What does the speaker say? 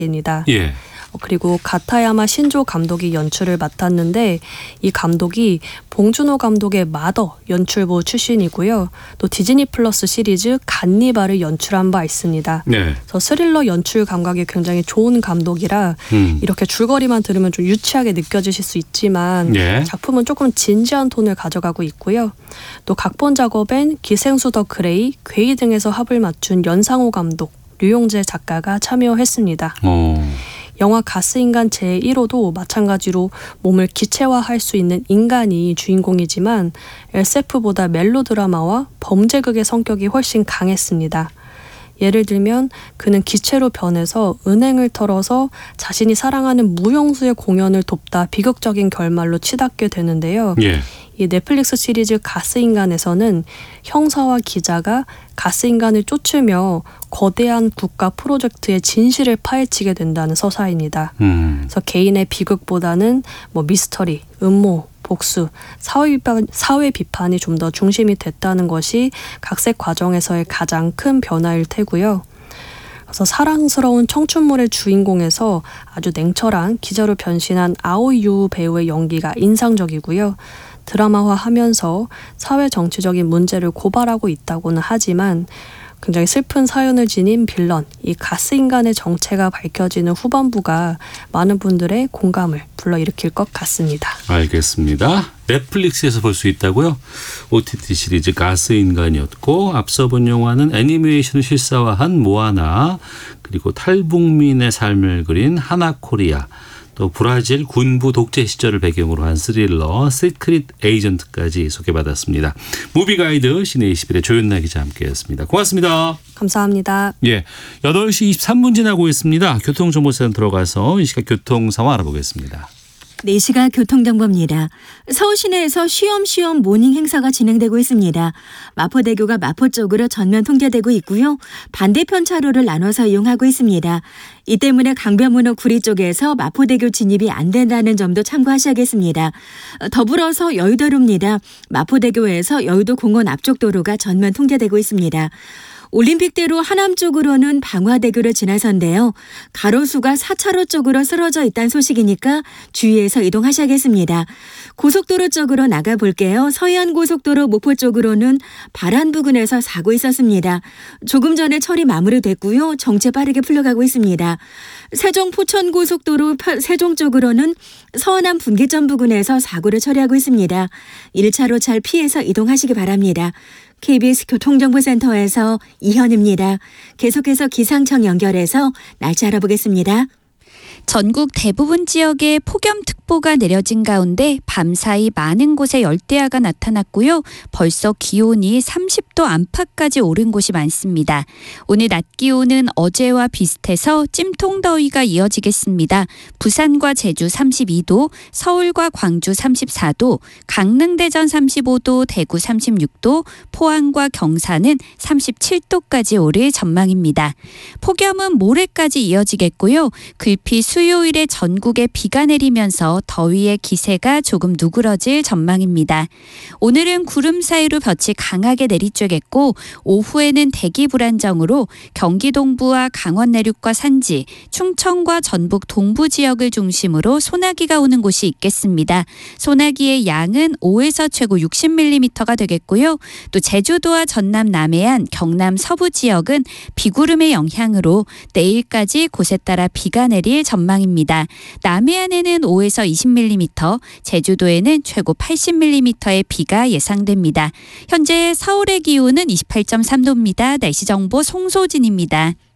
입니다. 예. 그리고 가타야마 신조 감독이 연출을 맡았는데 이 감독이 봉준호 감독의 마더 연출부 출신이고요. 또 디즈니 플러스 시리즈 간니발을 연출한 바 있습니다. 네. 그래서 스릴러 연출 감각이 굉장히 좋은 감독이라 이렇게 줄거리만 들으면 좀 유치하게 느껴지실 수 있지만 예. 작품은 조금 진지한 톤을 가져가고 있고요. 또 각본 작업엔 기생수 더 그레이, 괴이 등에서 합을 맞춘 연상호 감독, 류용재 작가가 참여했습니다. 영화 가스인간 제1호도 마찬가지로 몸을 기체화할 수 있는 인간이 주인공이지만 SF보다 멜로드라마와 범죄극의 성격이 훨씬 강했습니다. 예를 들면 그는 기체로 변해서 은행을 털어서 자신이 사랑하는 무용수의 공연을 돕다 비극적인 결말로 치닫게 되는데요. 예. 이 넷플릭스 시리즈 가스인간에서는 형사와 기자가 가스인간을 쫓으며 거대한 국가 프로젝트의 진실을 파헤치게 된다는 서사입니다. 그래서 개인의 비극보다는 미스터리, 음모, 복수, 사회 비판이 좀 더 중심이 됐다는 것이 각색 과정에서의 가장 큰 변화일 테고요. 그래서 사랑스러운 청춘물의 주인공에서 아주 냉철한 기자로 변신한 아오이 유 배우의 연기가 인상적이고요. 드라마화하면서 사회 정치적인 문제를 고발하고 있다고는 하지만 굉장히 슬픈 사연을 지닌 빌런, 이 가스인간의 정체가 밝혀지는 후반부가 많은 분들의 공감을 불러일으킬 것 같습니다. 알겠습니다. 넷플릭스에서 볼 수 있다고요? OTT 시리즈 가스인간이었고 앞서 본 영화는 애니메이션을 실사화한 모아나, 그리고 탈북민의 삶을 그린 하나코리아, 또 브라질 군부 독재 시절을 배경으로 한 스릴러 시크릿 에이전트까지 소개받았습니다. 무비가이드 시내21의 조윤나 기자 함께했습니다. 고맙습니다. 감사합니다. 예, 8시 23분 지나고 있습니다. 교통정보센터로 가서 이 시각 교통 상황 알아보겠습니다. 4시가 교통정보입니다. 서울 시내에서 쉬엄쉬엄 모닝 행사가 진행되고 있습니다. 마포대교가 마포 쪽으로 전면 통제되고 있고요. 반대편 차로를 나눠서 이용하고 있습니다. 이 때문에 강변문호 구리 쪽에서 마포대교 진입이 안 된다는 점도 참고하셔야겠습니다. 더불어서 여의도로입니다. 마포대교에서 여의도 공원 앞쪽 도로가 전면 통제되고 있습니다. 올림픽대로 하남 쪽으로는 방화대교를 지나서인데요. 가로수가 4차로 쪽으로 쓰러져 있다는 소식이니까 주의해서 이동하셔야겠습니다. 고속도로 쪽으로 나가볼게요. 서해안고속도로 목포 쪽으로는 발안 부근에서 사고 있었습니다. 조금 전에 처리 마무리됐고요. 정체 빠르게 풀려가고 있습니다. 세종 포천고속도로 세종 쪽으로는 서안암 분기점 부근에서 사고를 처리하고 있습니다. 1차로 잘 피해서 이동하시기 바랍니다. KBS 교통정보센터에서 이현입니다. 계속해서 기상청 연결해서 날씨 알아보겠습니다. 전국 대부분 지역에 폭염특보가 내려진 가운데 밤사이 많은 곳에 열대야가 나타났고요. 벌써 기온이 30도 안팎까지 오른 곳이 많습니다. 오늘 낮 기온은 어제와 비슷해서 찜통더위가 이어지겠습니다. 부산과 제주 32도, 서울과 광주 34도, 강릉 대전 35도, 대구 36도, 포항과 경산은 37도까지 오를 전망입니다. 폭염은 모레까지 이어지겠고요. 글피 수요일에 전국에 비가 내리면서 더위의 기세가 조금 누그러질 전망입니다. 오늘은 구름 사이로 볕이 강하게 내리쬐겠고 오후에는 대기 불안정으로 경기 동부와 강원 내륙과 산지, 충청과 전북 동부 지역을 중심으로 소나기가 오는 곳이 있겠습니다. 소나기의 양은 5에서 최고 60mm가 되겠고요. 또 제주도와 전남 남해안, 경남 서부 지역은 비구름의 영향으로 내일까지 곳에 따라 비가 내릴 전망입니다. 남해안에는 5에서 20mm, 제주도에는 최고 80mm의 비가 예상됩니다. 현재 서울의 기온은 28.3도입니다. 날씨 정보 송소진입니다.